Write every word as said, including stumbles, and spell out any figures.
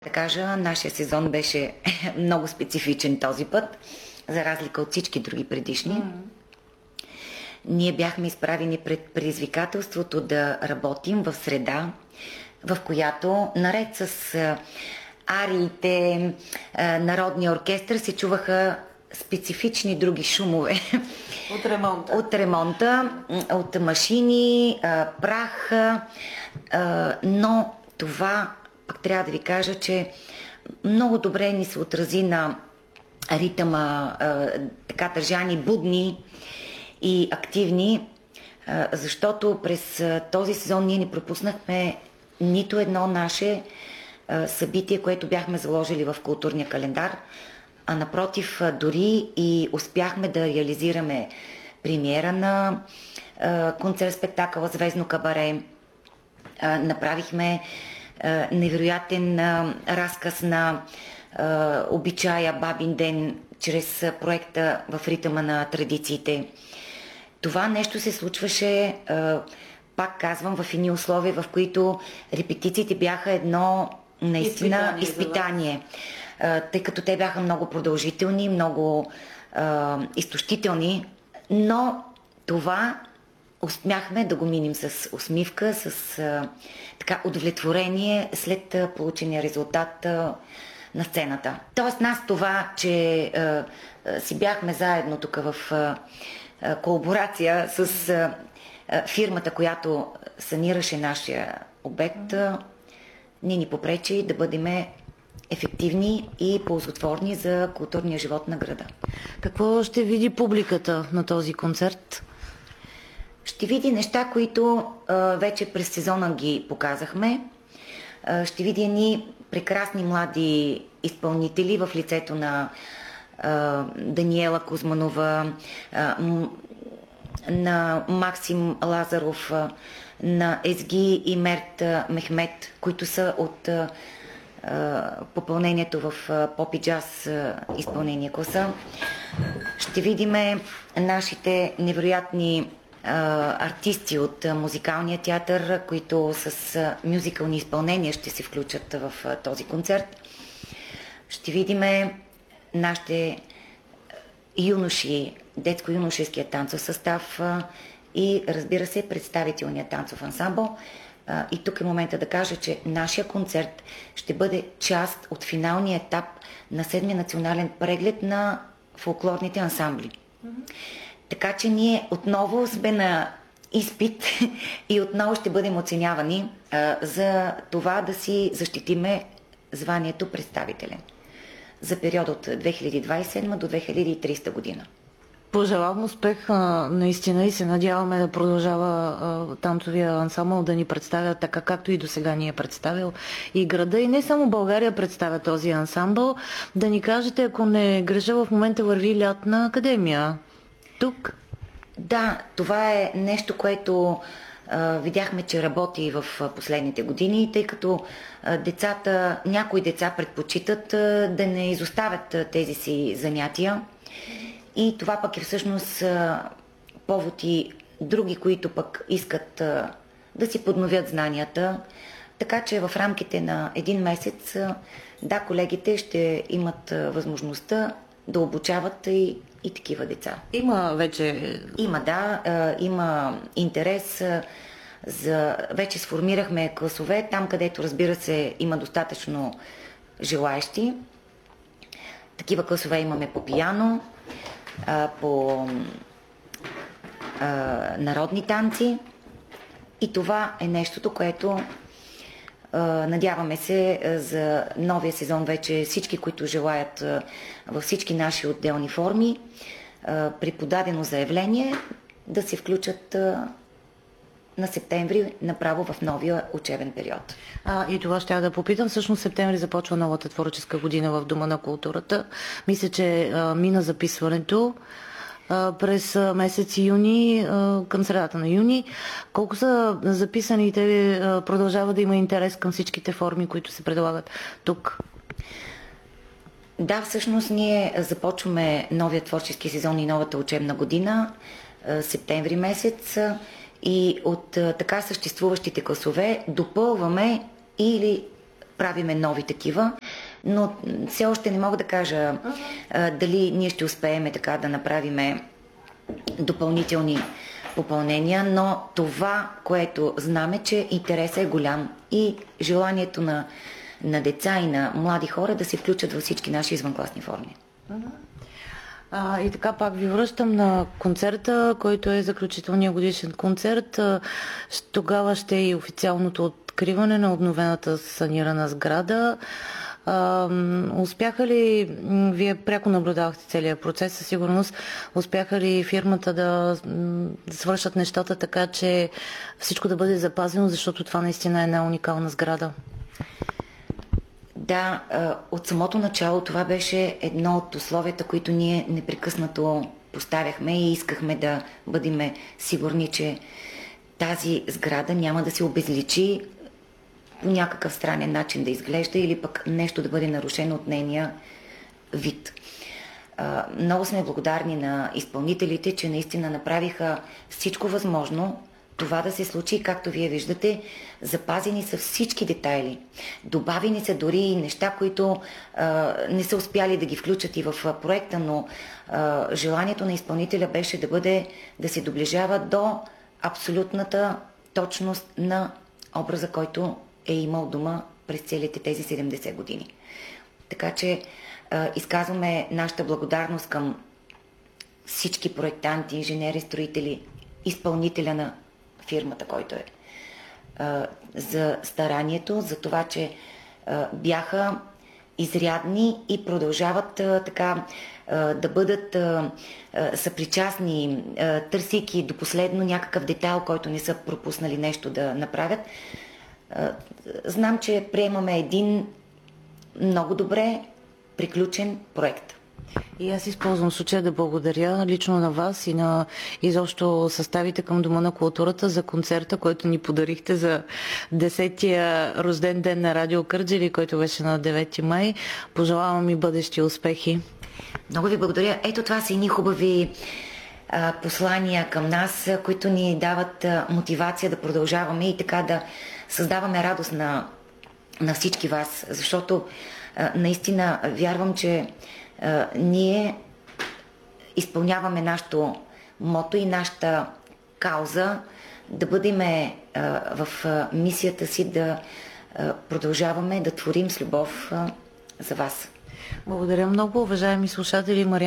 Да кажа, нашия сезон беше много специфичен този път, за разлика от всички други предишни. Mm-hmm. Ние бяхме изправени пред предизвикателството да работим в среда, в която наред с ариите, народния оркестър се чуваха специфични други шумове. От ремонта. От ремонта, от машини, прах, но това пък трябва да ви кажа, че много добре ни се отрази на ритъма, така държани будни и активни, защото през този сезон ние не пропуснахме нито едно наше събитие, което бяхме заложили в културния календар, а напротив, дори и успяхме да реализираме премиера на концерт-спектакъла Звездно кабаре. Направихме невероятен разказ на обичая Бабин ден чрез проекта В ритъма на традициите. Това нещо се случваше, пак казвам, в едни условия, в които репетициите бяха едно наистина изпитание, изпитание тъй като те бяха много продължителни, много изтощителни, но това успяхме да го минем с усмивка, с а, така удовлетворение след а, получения резултат а, на сцената. Тоест нас това, че а, а, си бяхме заедно тук в а, а, колаборация с а, а, фирмата, която санираше нашия обект, а, ни ни попречи да бъдем ефективни и ползотворни за културния живот на града. Какво ще види публиката на този концерт? Ще види неща, които а, вече през сезона ги показахме. А, ще види едни прекрасни млади изпълнители в лицето на а, Даниела Кузманова, а, м, на Максим Лазаров, а, на Езги и Мерт Мехмет, които са от а, а, попълнението в а, поп и джаз а, изпълнение класа. Ще видиме нашите невероятни артисти от музикалния театър, които с мюзикални изпълнения ще се включат в този концерт. Ще видиме нашите юноши, детско-юношеския танцов състав и, разбира се, представителния танцов ансамбъл. И тук е момента да кажа, че нашия концерт ще бъде част от финалния етап на седмия национален преглед на фолклорните ансамбли. Така че ние отново сме на изпит и отново ще бъдем оценявани а, за това да си защитиме званието представителен за период от две хиляди двадесет и седма до две хиляди и тридесета година. Пожелавам успех а, наистина и се надяваме да продължава а, танцовия ансамбъл да ни представя така, както и до сега ни е представил и града. И не само България представя този ансамбъл. Да ни кажете, ако не греша, в момента върви лятна академия. Тук? Да, това е нещо, което а, видяхме, че работи в последните години, тъй като а, децата, някои деца предпочитат а, да не изоставят а, тези си занятия. И това пък е всъщност а, повод и други, които пък искат а, да си подновят знанията. Така че в рамките на един месец, а, да, колегите ще имат а, възможността да обучават и и такива деца. Има вече... Има, да. А, има интерес а, за... Вече сформирахме класове, там където, разбира се, има достатъчно желаещи. Такива класове имаме по пиано, а, по а, народни танци. И това е нещото, което надяваме се за новия сезон вече всички, които желаят във всички наши отделни форми, при подадено заявление да се включат на септември направо в новия учебен период. А, и това ще я да попитам. Всъщност септември започва новата творческа година в Дома на културата. Мисля, че а, мина записването през месец юни, към средата на юни. Колко са записаните, продължава да има интерес към всичките форми, които се предлагат тук? Да, всъщност ние започваме новия творчески сезон и новата учебна година септември месец и от така съществуващите класове допълваме или правиме нови такива, но все още не мога да кажа а, дали ние ще успеем така да направим допълнителни попълнения, но това, което знаме, че интересът е голям и желанието на, на деца и на млади хора да се включат във всички наши извънкласни форми. А, и така пак ви връщам на концерта, който е заключителният годишен концерт. Тогава ще е и официалното откриване на обновената санирана сграда. А, успяха ли, вие пряко наблюдавахте целият процес, със сигурност, успяха ли фирмата да, да свършат нещата така, че всичко да бъде запазено, защото това наистина е една уникална сграда? Да, от самото начало това беше едно от условията, които ние непрекъснато поставяхме и искахме да бъдем сигурни, че тази сграда няма да се обезличи по някакъв странен начин да изглежда или пък нещо да бъде нарушено от нейния вид. Много сме благодарни на изпълнителите, че наистина направиха всичко възможно това да се случи, както вие виждате, запазени са всички детайли. Добавени са дори и неща, които а, не са успяли да ги включат и в а, проекта, но а, желанието на изпълнителя беше да бъде, да се доближава до абсолютната точност на образа, който е имал дома през целите тези седемдесет години. Така че а, изказваме нашата благодарност към всички проектанти, инженери, строители, изпълнителя на фирмата, който е а, за старанието, за това, че а, бяха изрядни и продължават а, така а, да бъдат а, а, съпричастни, а, търсейки до последно някакъв детайл, който не са пропуснали нещо да направят. А, знам, че приемаме един много добре приключен проект. И аз използвам случая да благодаря лично на вас и на изобщо съставите към Дома на културата за концерта, който ни подарихте за десетия рожден ден на Радио Кърджали, който беше на девети май. Пожелавам и бъдещи успехи. Много ви благодаря. Ето това са едни хубави а, послания към нас, които ни дават а, мотивация да продължаваме и така да създаваме радост на, на всички вас, защото а, наистина вярвам, че Uh, ние изпълняваме нашето мото и нашата кауза да бъдем uh, в uh, мисията си да uh, продължаваме да творим с любов uh, за вас. Благодаря много, уважаеми слушатели. Мариана